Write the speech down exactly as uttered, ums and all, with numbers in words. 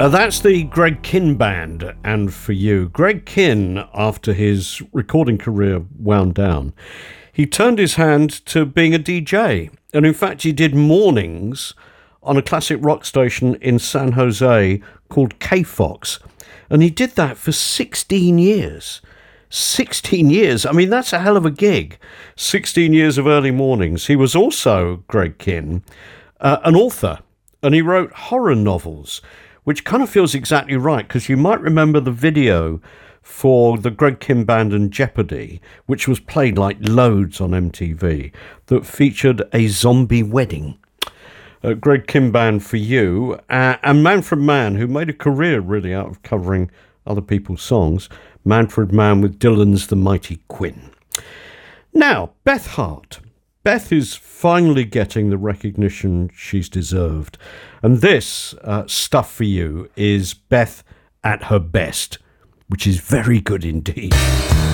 Uh, that's the Greg Kihn Band, and For You. Greg Kihn, after his recording career wound down, he turned his hand to being a D J. And in fact, he did mornings on a classic rock station in San Jose called K-Fox. And he did that for sixteen years. sixteen years. I mean, that's a hell of a gig. sixteen years of early mornings. He was also, Greg Kihn, uh, an author. And he wrote horror novels, which kind of feels exactly right, because you might remember the video for the Greg Kihn Band and Jeopardy, which was played like loads on M T V, that featured a zombie wedding. Uh, Greg Kihn Band, For You, uh, and Manfred Mann, who made a career really out of covering other people's songs. Manfred Mann with Dylan's The Mighty Quinn. Now, Beth Hart. Beth is finally getting the recognition she's deserved. And this uh, Stuff For You is Beth at her best, which is very good indeed.